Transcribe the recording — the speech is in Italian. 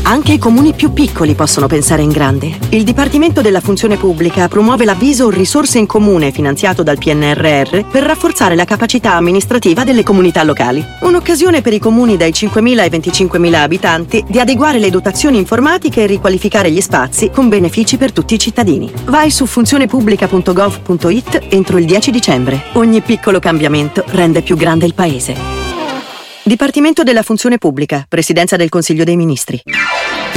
Anche i comuni più piccoli possono pensare in grande. Il Dipartimento della Funzione Pubblica promuove l'avviso Risorse in Comune finanziato dal PNRR per rafforzare la capacità amministrativa delle comunità locali. Un'occasione per i comuni dai 5.000 ai 25.000 abitanti di adeguare le dotazioni informatiche e riqualificare gli spazi con benefici per tutti i cittadini. Vai su funzionepubblica.gov.it entro il 10 dicembre. Ogni piccolo cambiamento rende più grande il Paese. Dipartimento della Funzione Pubblica, Presidenza del Consiglio dei Ministri.